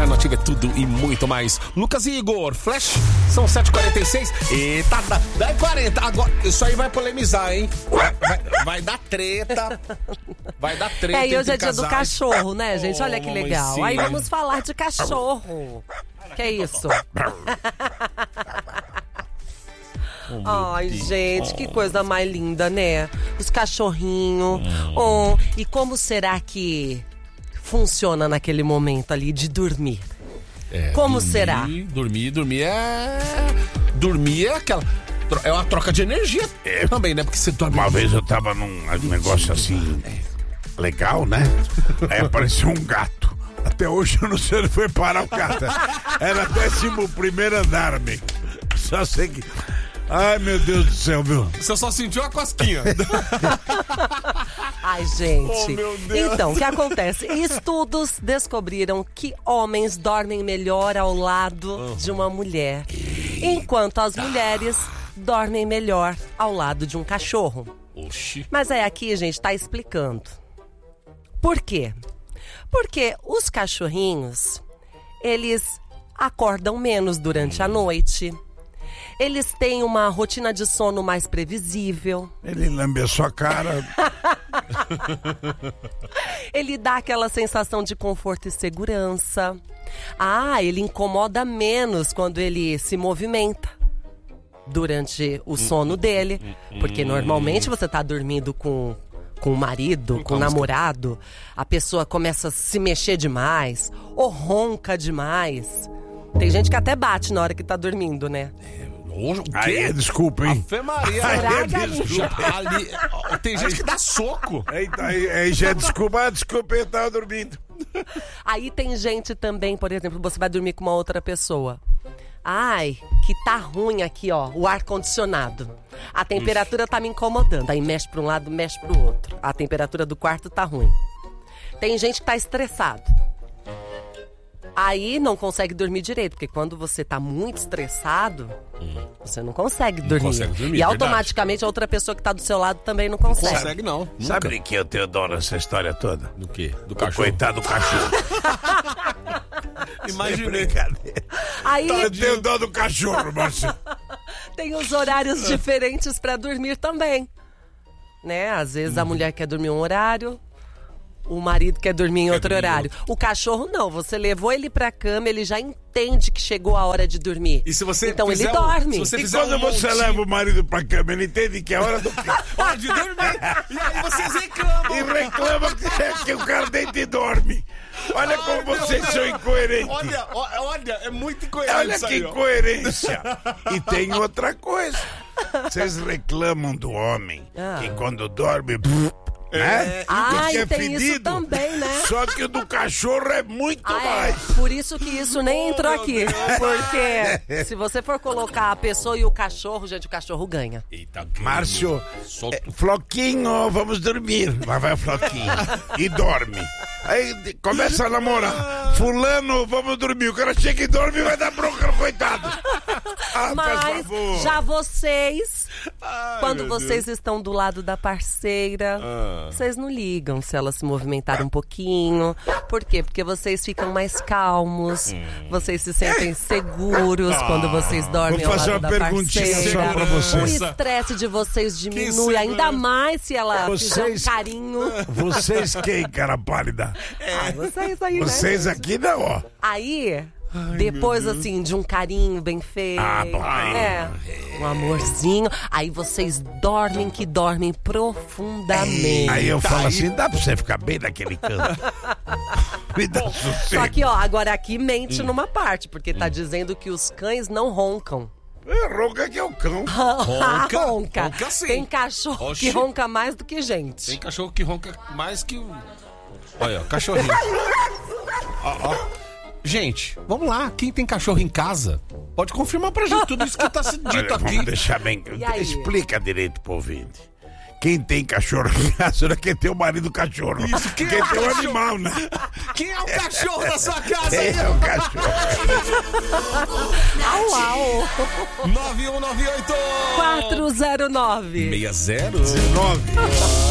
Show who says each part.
Speaker 1: Inferno Ativo é tudo e muito mais. Lucas e Igor, Flash, são 7h46. Eita, dá 40. Agora, isso aí vai polemizar, hein? Vai dar treta. Vai dar treta.
Speaker 2: E hoje é dia
Speaker 1: casais.
Speaker 2: do cachorro, né, gente? Olha que legal.
Speaker 1: Mamãezinha.
Speaker 2: Aí vamos falar de cachorro. Que é isso? Ai, gente, que coisa mais linda, né? Os cachorrinhos. E como será que funciona naquele momento ali de dormir? Como será?
Speaker 1: Dormir é aquela... É uma troca de energia também, né? Porque você dorme...
Speaker 3: Uma vez eu tava num negócio assim... legal, né? Aí apareceu um gato. Até hoje eu não sei onde foi parar o gato. Era 11º andar, amigo. Só sei que... Ai, meu Deus do céu, viu?
Speaker 1: Você só sentiu a cosquinha.
Speaker 2: Ai, gente.
Speaker 1: Oh, meu Deus.
Speaker 2: Então, o que acontece? Estudos descobriram que homens dormem melhor ao lado de uma mulher, enquanto as mulheres dormem melhor ao lado de um cachorro.
Speaker 1: Oxi.
Speaker 2: Mas aí aqui, gente, tá explicando. Por quê? Porque os cachorrinhos, eles acordam menos durante a noite. Eles têm uma rotina de sono mais previsível.
Speaker 3: Ele lambe a sua cara.
Speaker 2: Ele dá aquela sensação de conforto e segurança. Ele incomoda menos quando ele se movimenta durante o sono dele. Porque normalmente você tá dormindo com o marido, com o namorado, a pessoa começa a se mexer demais ou ronca demais. Tem gente que até bate na hora que tá dormindo, né?
Speaker 3: Aí, desculpa, hein?
Speaker 1: Ave Maria. Ali, tem gente que dá soco.
Speaker 3: Aí já desculpa, eu tava dormindo.
Speaker 2: Aí tem gente também, por exemplo, você vai dormir com uma outra pessoa. Ai, que tá ruim aqui, ó, o ar-condicionado. A temperatura tá me incomodando. Aí mexe pra um lado, mexe pro outro. A temperatura do quarto tá ruim. Tem gente que tá estressado. Aí não consegue dormir direito, porque quando você tá muito estressado, você não consegue dormir.
Speaker 1: Consegue
Speaker 2: E automaticamente a outra pessoa que tá do seu lado também não consegue.
Speaker 1: Não consegue, não.
Speaker 3: Sabe de que eu tenho dó nessa história toda?
Speaker 1: Do quê? Do
Speaker 3: cachorro. Coitado do cachorro.
Speaker 1: Imaginei.
Speaker 2: Aí
Speaker 3: Eu tenho dó do cachorro, Marcelo.
Speaker 2: tem os horários diferentes pra dormir também. Né? Às vezes a mulher quer dormir um horário, o marido quer dormir em outro horário. O cachorro não, você levou ele pra cama, ele já entende que chegou a hora de dormir.
Speaker 1: E se você
Speaker 2: então ele
Speaker 1: fizer
Speaker 2: dorme.
Speaker 3: E quando você leva o marido pra cama, ele entende que é hora do
Speaker 1: hora de dormir. E aí vocês reclamam.
Speaker 3: E reclama que o cara deita e dorme. Olha como vocês são incoerentes.
Speaker 1: Olha, é muito incoerente.
Speaker 3: Olha
Speaker 1: isso
Speaker 3: que
Speaker 1: aí,
Speaker 3: incoerência. E tem outra coisa. Vocês reclamam do homem que quando dorme... né?
Speaker 2: E tem isso também, né?
Speaker 3: Só que o do cachorro é muito mais.
Speaker 2: Por isso que isso nem entrou aqui. Porque se você for colocar a pessoa e o cachorro, gente, o cachorro ganha.
Speaker 1: Eita,
Speaker 3: Márcio, Floquinho, vamos dormir. Vai o Floquinho. E dorme. Aí começa a namorar. Fulano, vamos dormir. O cara chega e dorme e vai dar bronca no coitado.
Speaker 2: Mas já vocês, quando vocês estão do lado da parceira, vocês não ligam se ela se movimentar um pouquinho. Por quê? Porque vocês ficam mais calmos, vocês se sentem seguros quando vocês dormem ao lado da parceira.
Speaker 3: Só pra vocês.
Speaker 2: O estresse de vocês diminui, ainda mais se ela fizer um carinho.
Speaker 3: Vocês quem, cara pálida?
Speaker 2: Vocês aí,
Speaker 3: vocês
Speaker 2: né,
Speaker 3: aqui não, ó.
Speaker 2: Aí... depois, assim, de um carinho bem feito, um amorzinho, aí vocês dormem profundamente.
Speaker 3: Aí eu falo assim, dá pra você ficar bem naquele canto. Me dá sossego.
Speaker 2: Só que, ó, agora aqui mente numa parte, porque tá dizendo que os cães não roncam.
Speaker 3: Ronca que é o cão.
Speaker 2: Ronca
Speaker 1: sim.
Speaker 2: Tem cachorro que ronca mais do que gente.
Speaker 1: Tem cachorro que ronca mais que o... Olha, ó, cachorrinho. Ó. Gente, vamos lá. Quem tem cachorro em casa, pode confirmar pra gente tudo isso que tá sendo dito aqui.
Speaker 3: Vamos deixar bem. Explica direito pro ouvinte. Quem tem cachorro em casa não é quem tem o marido cachorro.
Speaker 1: Isso, quem
Speaker 3: tem o animal, né?
Speaker 1: Quem é o cachorro da sua casa?
Speaker 3: Quem é o cachorro?
Speaker 2: Au.
Speaker 1: 9198
Speaker 2: 409
Speaker 1: 6019